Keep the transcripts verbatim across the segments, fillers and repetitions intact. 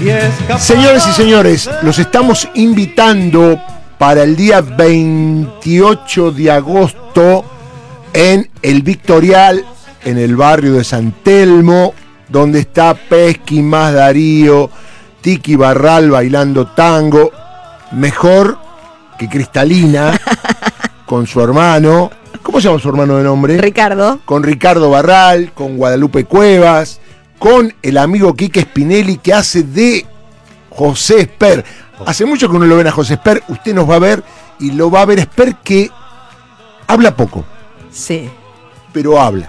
Señores y señores, los estamos invitando para el día veintiocho de agosto en el Victorial, en el barrio de San Telmo, donde está Pesky más Darío, Tiki Barral bailando tango, mejor que Cristalina, con su hermano. ¿Cómo se llama su hermano de nombre? Ricardo. Con Ricardo Barral, con Guadalupe Cuevas, con el amigo Quique Spinelli, que hace de José Esper. Hace mucho que uno lo ven a José Esper, usted nos va a ver y lo va a ver Esper, que habla poco. Sí. Pero habla.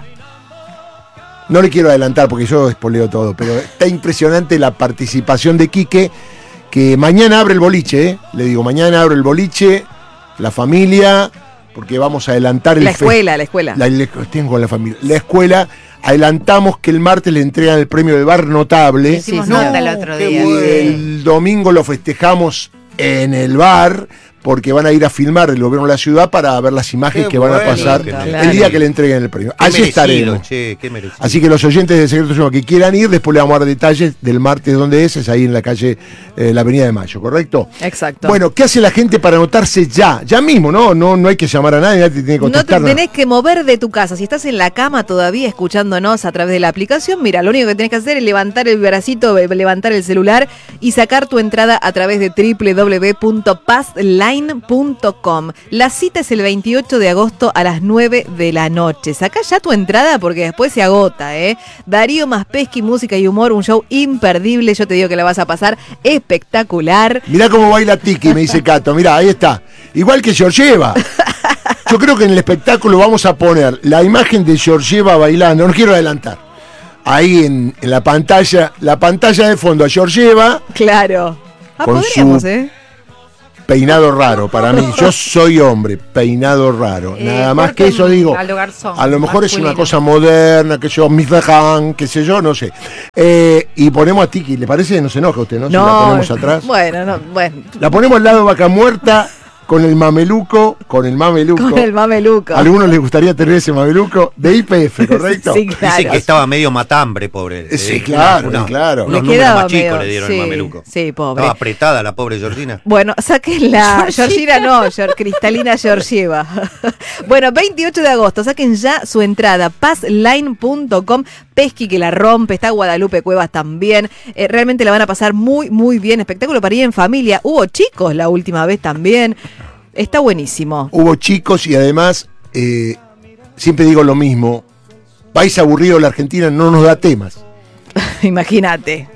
No le quiero adelantar porque yo espoleo todo, pero está impresionante la participación de Quique, que mañana abre el boliche, ¿eh? Le digo, mañana abre el boliche, la familia, porque vamos a adelantar el... La escuela, fe- la escuela. La, la, tengo la familia. La escuela, adelantamos que el martes le entregan el premio de Bar Notable. Hicimos nota el otro día. Y el domingo lo festejamos en el bar, porque van a ir a filmar el gobierno de la ciudad para ver las imágenes qué que van bueno, a pasar claro. el día que le entreguen el premio. Qué Allí merecido, estaremos. Che, qué merecido. Así que los oyentes de Secreto Suma que quieran ir, después le vamos a dar detalles del martes donde es, es ahí en la calle, eh, la Avenida de Mayo, ¿correcto? Exacto. Bueno, ¿qué hace la gente para anotarse ya? Ya mismo, ¿no? No, no hay que llamar a nadie, nadie te tiene que contestar. No te tenés que mover de tu casa. Si estás en la cama todavía escuchándonos a través de la aplicación, mira, lo único que tenés que hacer es levantar el bracito, levantar el celular y sacar tu entrada a través de doble u doble u doble u punto passline punto com. La cita es el veintiocho de agosto a las nueve de la noche. Sacá ya tu entrada porque después se agota, ¿eh? Darío más Pesky, música y humor, un show imperdible. Yo te digo que la vas a pasar espectacular. Mirá cómo baila Tiki, me dice Cato. Mirá, ahí está. Igual que Georgieva. Yo creo que en el espectáculo vamos a poner la imagen de Georgieva bailando. No quiero adelantar. Ahí en, en la pantalla, la pantalla de fondo a Georgieva. Claro. Ah, con podríamos, su ¿eh? Peinado raro para mí. Yo soy hombre, peinado raro. Eh, Nada más que eso digo. A lo garzón, A lo mejor masculino. es una cosa moderna, que yo, Miss Behan, qué sé yo, no sé. Eh, y ponemos a Tiki, ¿le parece? No se enoja usted, ¿no? Si la ponemos atrás. Bueno, no, bueno. La ponemos al lado de Vaca Muerta, con el mameluco, con el mameluco. Con el mameluco. ¿A algunos les gustaría tener ese mameluco de I P F, correcto? Sí, claro. Dice que estaba medio matambre, pobre. Eh, sí, Eh, claro, una- claro. Unos Le números quedaba más chicos medio- le dieron sí, el mameluco. sí, pobre. Estaba apretada la pobre Georgina. Bueno, saquen la Georgina, no, Geor- Cristalina Georgieva. Bueno, veintiocho de agosto, saquen ya su entrada, passline punto com. Pesky que la rompe, está Guadalupe Cuevas también. Eh, realmente la van a pasar muy, muy bien. Espectáculo para ir en familia. Hubo chicos la última vez también. Está buenísimo. Hubo chicos y además, eh, siempre digo lo mismo, país aburrido, la Argentina no nos da temas. Imagínate.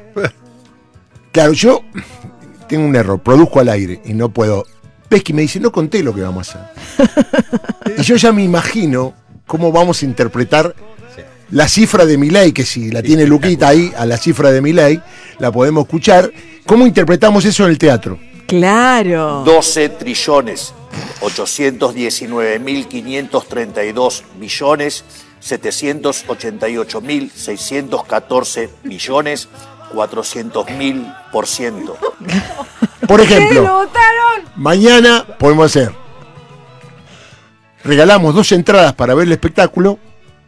Claro, yo tengo un error, produzco al aire y no puedo. Pesky me dice, no conté lo que vamos a hacer. Y yo ya me imagino cómo vamos a interpretar la cifra de Milei, que si la tiene Luquita ahí, a la cifra de Milei, la podemos escuchar. ¿Cómo interpretamos eso en el teatro? Claro. doce trillones, ochocientos diecinueve mil quinientos treinta y dos millones, setecientos ochenta y ocho mil seiscientos catorce millones, cuatrocientos mil por ciento. Por ejemplo, mañana podemos hacer, regalamos dos entradas para ver el espectáculo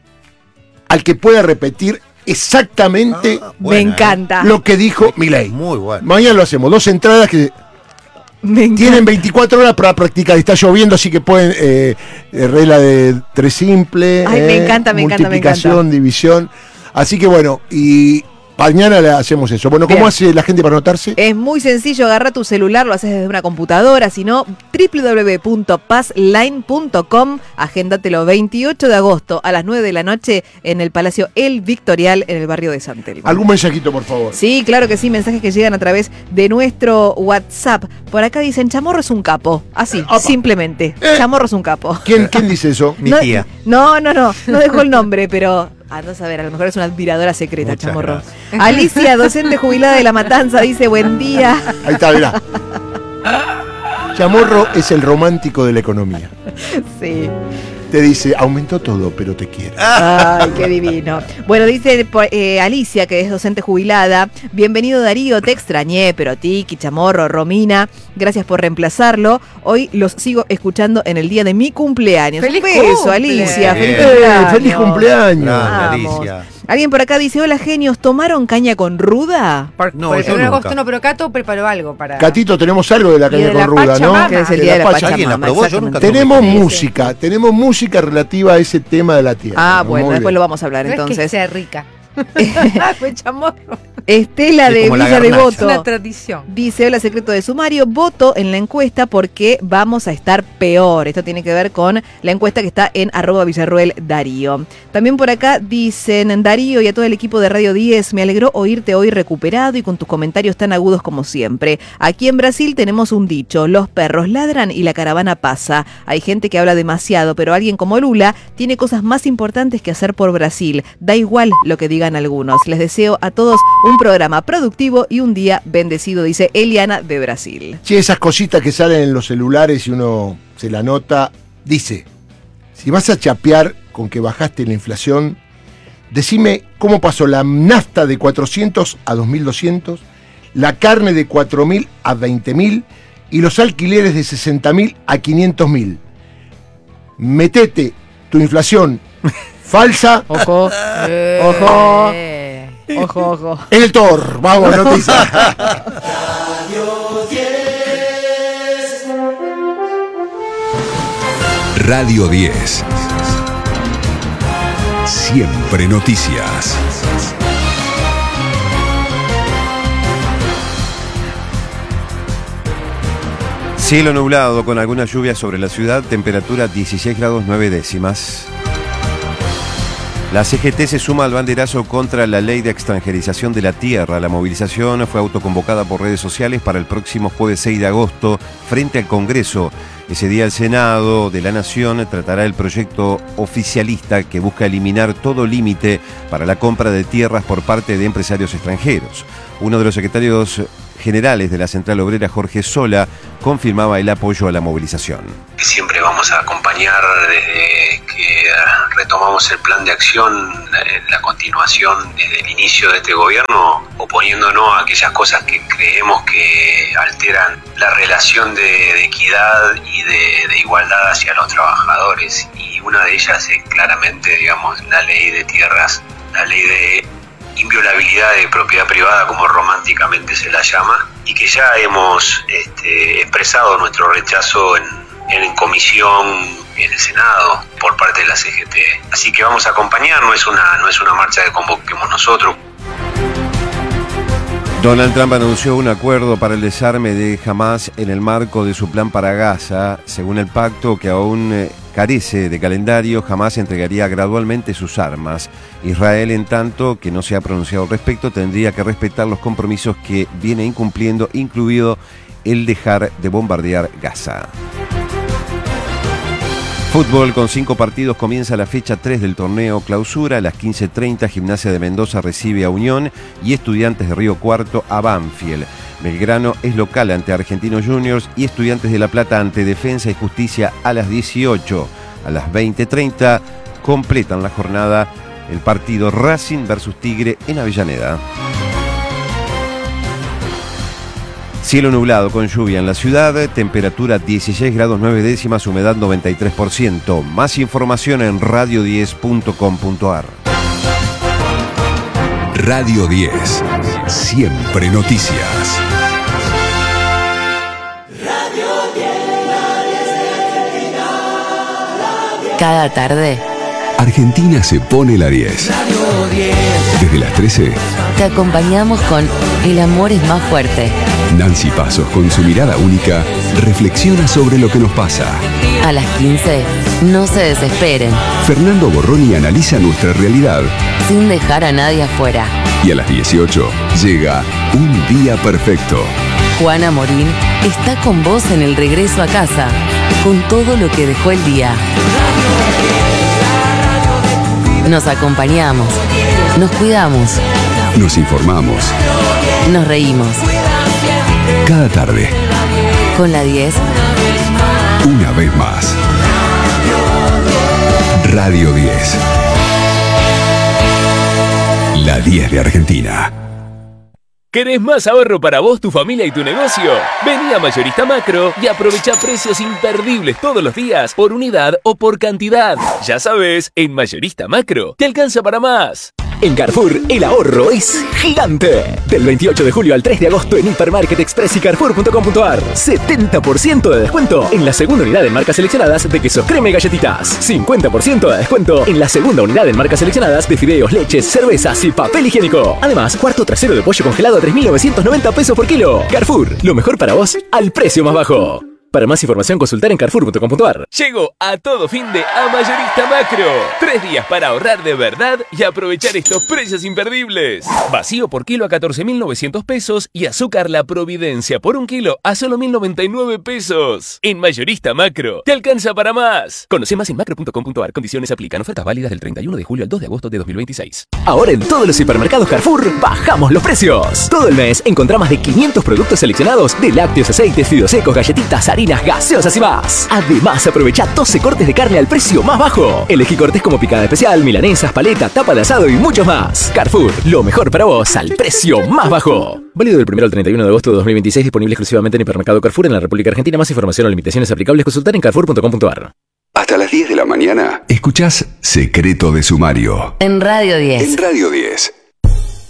al que pueda repetir exactamente Ah, buena, Me encanta. lo que dijo Milei. Muy bueno. Mañana lo hacemos, dos entradas que Me encanta. tienen veinticuatro horas para practicar. Está lloviendo, así que pueden, eh, eh, regla de tres simple, Ay, me eh, encanta, me encanta, me multiplicación, encanta. división. Así que bueno, y mañana le hacemos eso. Bueno, ¿cómo Bien. hace la gente para anotarse? Es muy sencillo, agarra tu celular, lo haces desde una computadora, si no, doble u doble u doble u punto passline punto com, agéndatelo veintiocho de agosto a las nueve de la noche en el Palacio El Victorial, en el barrio de San Telmo. ¿Algún mensajito, por favor? Sí, claro que sí, mensajes que llegan a través de nuestro WhatsApp. Por acá dicen, Chamorro es un capo, así, Opa. simplemente, Eh. Chamorro es un capo. ¿Quién, ¿Quién dice eso? Mi no, tía. No, no, no, no dejó el nombre, pero andás a ver, a lo mejor es una admiradora secreta, Muchas Chamorro. gracias. Alicia, docente jubilada de La Matanza, dice, buen día. Ahí está, mirá. Chamorro es el romántico de la economía. Sí. Te dice, aumentó todo, pero te quiero. Ay, qué divino. Bueno, dice eh, Alicia, que es docente jubilada. Bienvenido Darío, te extrañé, pero Tiki, Chamorro, Romina, gracias por reemplazarlo. Hoy los sigo escuchando en el día de mi cumpleaños. ¡Feliz Un beso, cumple! Alicia. Bien. Feliz Eh, cumpleaños. ¡Feliz cumpleaños! Grande, Vamos. Alicia. Alguien por acá dice, hola genios, ¿tomaron caña con ruda? Por, No, por el yo primero de nunca. agosto no, pero Cato preparó algo para... Catito, tenemos algo de la Y caña de con la ruda, ¿no? Pachamama. Que es el De día de la Pacha- Pachamama. ¿Alguien la probó? Yo exactamente. nunca Tenemos Sí, sí. música, tenemos música relativa a ese tema de la tierra. Ah, Muy bueno, bien. después lo vamos a hablar No es que entonces. sea rica. Fue chamorro. Estela Es de como la Villa garnacha. Es una Devoto tradición. dice, hola secreto de sumario, voto en la encuesta porque vamos a estar peor. Esto tiene que ver con la encuesta que está en arroba Villarruel Darío. También por acá dicen, Darío y a todo el equipo de Radio diez, me alegró oírte hoy recuperado y con tus comentarios tan agudos como siempre. Aquí en Brasil tenemos un dicho, los perros ladran y la caravana pasa. Hay gente que habla demasiado, pero alguien como Lula tiene cosas más importantes que hacer por Brasil. Da igual lo que digan algunos. Les deseo a todos un programa productivo y un día bendecido, dice Eliana de Brasil. Che, esas cositas que salen en los celulares y uno se la nota, dice, si vas a chapear con que bajaste la inflación, decime cómo pasó la nafta de cuatrocientos a dos mil doscientos, la carne de cuatro mil a veinte mil y los alquileres de sesenta mil a quinientos mil. Metete tu inflación falsa Ojo, ojo, ojo, ojo. en el Tor. Vamos, noticias. Radio diez. Siempre noticias. Cielo nublado con alguna lluvia sobre la ciudad, temperatura dieciséis grados nueve décimas. La C G T se suma al banderazo contra la ley de extranjerización de la tierra. La movilización fue autoconvocada por redes sociales para el próximo jueves seis de agosto frente al Congreso. Ese día el Senado de la Nación tratará el proyecto oficialista que busca eliminar todo límite para la compra de tierras por parte de empresarios extranjeros. Uno de los secretarios generales de la Central Obrera, Jorge Sola, confirmaba el apoyo a la movilización. Siempre vamos a acompañar desde que retomamos el plan de acción, en la continuación desde el inicio de este gobierno, oponiéndonos a aquellas cosas que creemos que alteran la relación de, de equidad y de, de igualdad hacia los trabajadores. Y una de ellas es claramente, digamos, la ley de tierras, la ley de inviolabilidad de propiedad privada, como románticamente se la llama, y que ya hemos este, expresado nuestro rechazo en, en comisión en el Senado por parte de la C G T. Así que vamos a acompañar, no es una, no es una marcha que convoquemos nosotros. Donald Trump anunció un acuerdo para el desarme de Hamás en el marco de su plan para Gaza. Según el pacto, que aún eh, carece de calendario, Hamás entregaría gradualmente sus armas. Israel, en tanto que no se ha pronunciado al respecto, tendría que respetar los compromisos que viene incumpliendo, incluido el dejar de bombardear Gaza. Fútbol con cinco partidos, comienza la fecha tres del torneo Clausura. A las quince treinta, Gimnasia de Mendoza recibe a Unión y Estudiantes de Río Cuarto a Banfield. Belgrano es local ante Argentinos Juniors y Estudiantes de La Plata ante Defensa y Justicia a las dieciocho. A las veinte treinta completan la jornada el partido Racing versus Tigre en Avellaneda. Cielo nublado con lluvia en la ciudad, temperatura dieciséis grados nueve décimas, humedad noventa y tres por ciento. Más información en radio diez punto com punto ar. Radio diez. Siempre noticias. Cada tarde Argentina se pone la diez. Desde las trece, te acompañamos con El amor es más fuerte. Nancy Pasos, con su mirada única, reflexiona sobre lo que nos pasa. A las quince, no se desesperen, Fernando Borroni analiza nuestra realidad. sin dejar a nadie afuera. Y a las dieciocho llega Un Día Perfecto. Juana Morín está con vos en el regreso a casa, con todo lo que dejó el día. Nos acompañamos, nos cuidamos, Nos informamos. nos reímos. Cada tarde, Con la diez, una vez más. Radio diez. La diez de Argentina. ¿Querés más ahorro para vos, tu familia y tu negocio? Vení a Mayorista Macro y aprovecha precios imperdibles todos los días, por unidad o por cantidad. Ya sabes, en Mayorista Macro te alcanza para más. En Carrefour, el ahorro es gigante. Del veintiocho de julio al tres de agosto en Hipermarket Express y Carrefour punto com punto ar. setenta por ciento de descuento en la segunda unidad en marcas seleccionadas de quesos crema y galletitas. cincuenta por ciento de descuento en la segunda unidad en marcas seleccionadas de fideos, leches, cervezas y papel higiénico. Además, cuarto trasero de pollo congelado a tres mil novecientos noventa pesos por kilo. Carrefour, lo mejor para vos al precio más bajo. Para más información, consultar en Carrefour punto com punto ar. Llegó a todo fin de a Mayorista Macro. Tres días para ahorrar de verdad y aprovechar estos precios imperdibles. Vacío por kilo a catorce mil novecientos pesos y azúcar La Providencia por un kilo a solo mil noventa y nueve pesos. En Mayorista Macro, te alcanza para más. Conoce más en macro punto com punto ar. Condiciones aplican. Ofertas válidas del treinta y uno de julio al dos de agosto de dos mil veintiséis. Ahora en todos los hipermercados Carrefour bajamos los precios. Todo el mes encontrá más de quinientos productos seleccionados de lácteos, aceites, fideos secos, galletitas, harinas, gaseosas y más. Además, aprovecha doce cortes de carne al precio más bajo. Elegí cortes como picada especial, milanesas, paleta, tapa de asado y muchos más. Carrefour, lo mejor para vos al precio más bajo. Válido del primero al treinta y uno de agosto de dos mil veintiséis, disponible exclusivamente en Hipermercado Carrefour en la República Argentina. Más información o limitaciones aplicables, consultar en carrefour punto com punto ar. Hasta las diez de la mañana, escuchás Secreto de Sumario. En Radio diez. En Radio diez.